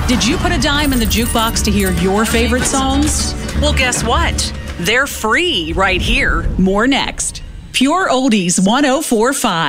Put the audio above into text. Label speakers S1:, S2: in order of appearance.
S1: Did you put a dime in the jukebox to hear your favorite songs? Well, guess what? They're free right here. More next. Pure Oldies 104.5.